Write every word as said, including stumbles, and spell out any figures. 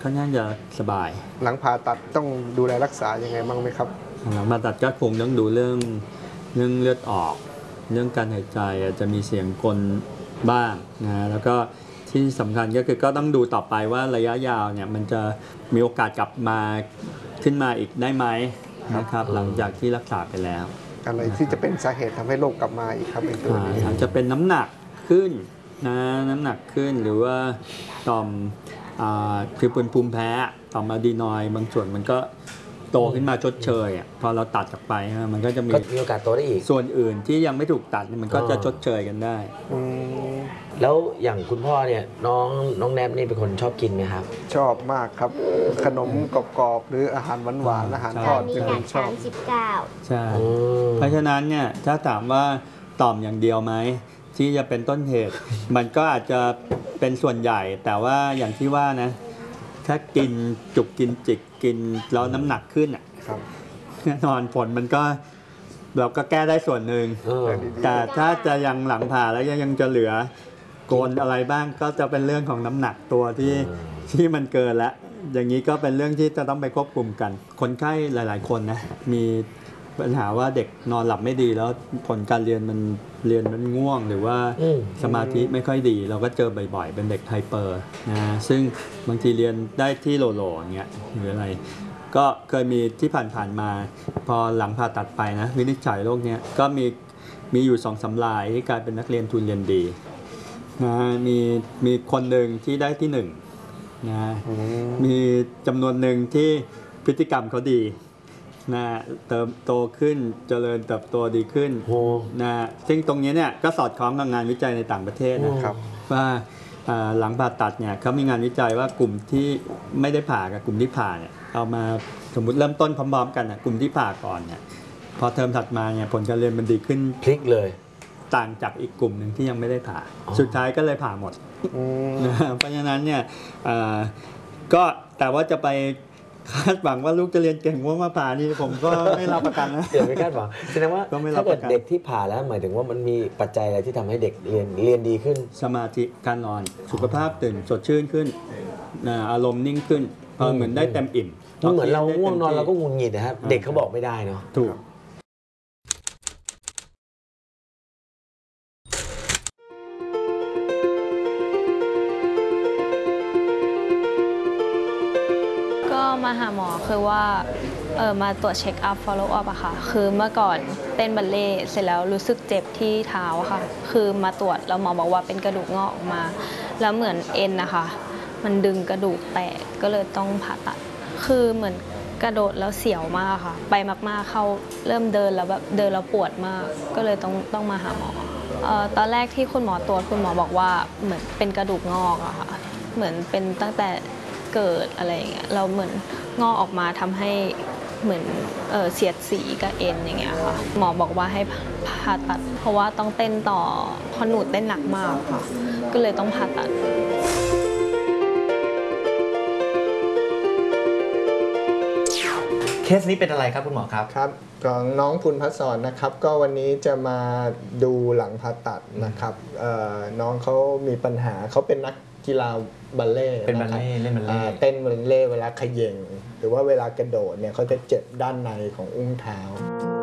ค่อนข้างจะสบายหลังผ่าตัดต้องดูแลรักษายังไงบ้างไหมครับหลังผ่าตัดก็คงต้องดูเรื่องเรื่องเลือดออกเรื่องการหายใจจะมีเสียงกลบ้างนะแล้วก็ที่สำคัญก็คือก็ต้องดูต่อไปว่าระยะยาวเนี่ยมันจะมีโอกาสกลับมาขึ้นมาอีกได้ไหมนะครับหลังจากที่รักษาไปแล้วอะไรที่จะเป็นสาเหตุทำให้โรคกลับมาอีกครับเป็นตัวนี้อาจจะเป็นน้ำหนักขึ้นนะน้ำหนักขึ้นหรือว่าต่อมคือเป็นภูมิแพ้ต่อมอะดีนอยด์บางส่วนมันก็โตขึ้นมาชดเชยอ่ะพอเราตัดออกไปมันก็จะมีมีโอกาสโตได้อีกส่วนอื่นที่ยังไม่ถูกตัดมันก็จะชดเชยกันได้แล้วอย่างคุณพ่อเนี่ยน้องน้องแนบนี่เป็นคนชอบกินไหมครับชอบมากครับขนมกรอบๆหรืออาหารหวานๆอาหารทอดเป็นคนชอบใช่เพราะฉะนั้นเนี่ยถ้าถามว่าต่อมอย่างเดียวไหมที่จะเป็นต้นเหตุมันก็อาจจะเป็นส่วนใหญ่แต่ว่าอย่างที่ว่านะถ้ากินจุกกินจิกกินแล้วน้ำหนักขึ้นอ่ะแน่นอนผลมันก็เราก็แก้ได้ส่วนหนึ่งแต่ถ้าจะยังหลังผ่าแล้วยังจะเหลือโกนอะไรบ้างก็จะเป็นเรื่องของน้ำหนักตัวที่ที่มันเกินแล้วอย่างนี้ก็เป็นเรื่องที่จะต้องไปควบคุมกันคนไข้หลายๆคนนะมีปัญหาว่าเด็กนอนหลับไม่ดีแล้วผลการเรียนมันเรียนมันง่วงหรือว่าสมาธิไม่ค่อยดีเราก็เจอบ่อยๆเป็นเด็กไฮเปอร์นะซึ่งบางทีเรียนได้ที่โหลๆอย่างเงี้ยหรืออะไรก็เคยมีที่ผ่านๆมาพอหลังผ่าตัดไปนะวินิจฉัยโรคเนี้ยก็มีมีอยู่สองสามรายที่กลายเป็นนักเรียนทุนเรียนดีนะมีมีคนหนึ่งที่ได้ที่หนึ่งนะมีจำนวนหนึ่งที่พฤติกรรมเขาดีนะเติบโตขึ้นเจริญเติบโตดีขึ้นนะซึ่งตรงนี้เนี่ยก็สอดคล้องกับงานวิจัยในต่างประเทศนะครับว่าหลังผ่าตัดเนี่ยเขามีงานวิจัยว่ากลุ่มที่ไม่ได้ผ่ากับกลุ่มที่ผ่าเนี่ยเอามาสมมุติเริ่มต้นพร้อมๆกันนะกลุ่มที่ผ่าก่อนเนี่ยพอเทอมถัดมาเนี่ยผลการเรียนมันดีขึ้นพลิกเลยต่างจากอีกกลุ่มหนึ่งที่ยังไม่ได้ผ่าสุดท้ายก็เลยผ่าหมดนะเพราะฉะนั้นเนี่ยก็แต่ว่าจะไปคาดหวังว่าลูกจะเรียนเก่งว่ามาผ่านี่ผมก็ไม่รับประกันนะเดี๋ยวไม่คาดหวังแสดงว่าถ้าเกิดเด็กที่ผ่าแล้วหมายถึงว่ามันมีปัจจัยอะไรที่ทำให้เด็กเรียนเรียนดีขึ้นสมาธิการนอนสุขภาพตื่นสดชื่นขึ้นอารมณ์นิ่งขึ้นเหมือนได้เต็มอิ่มเหมือนเราง่วงนอนเราก็งุนหงิดนะครับเด็กเขาบอกไม่ได้เนาะถูกมาหาหมอคือว่าเออมาตรวจเช็คอัพ follow up อะค่ะคือเมื่อก่อนเต้นบัลเล่เสร็จแล้วรู้สึกเจ็บที่เท้าค่ะคือมาตรวจแล้วหมอบอกว่าเป็นกระดูกงอกออกมาแล้วเหมือนเอ็นนะคะมันดึงกระดูกแตกก็เลยต้องผ่าตัดคือเหมือนกระโดดแล้วเสียวมากค่ะไปมากๆเข้าเริ่มเดินแล้วแบบเดินแล้วปวดมากก็เลยต้องต้องมาหาหมอเอ่อตอนแรกที่คุณหมอตรวจคุณหมอบอกว่าเหมือนเป็นกระดูกงอกอะค่ะเหมือนเป็นตั้งแต่เกิดอะไรอย่างเงี้ยเราเหมือนงอกออกมาทำให้เหมือนเอ่อเสียดสีกับเอ็นอย่างเงี้ยค่ะหมอบอกว่าให้ผ่าตัดเพราะว่าต้องเต้นต่อเพราะหนูเต้นหนักมากค่ะก็เลยต้องผ่าตัดเคสนี้เป็นอะไรครับคุณหมอครับครับของน้องพุนพัศรนะครับก็วันนี้จะมาดูหลังผ่าตัดนะครับน้องเขามีปัญหาเขาเป็นนักกีฬาบัลเล่เป็นบัลเล่เล่นบัลเล่เต้นบัลเล่เวลาเขย่งหรือว่าเวลากระโดดเนี่ยเขาจะเจ็บด้านในของอุ้งเท้า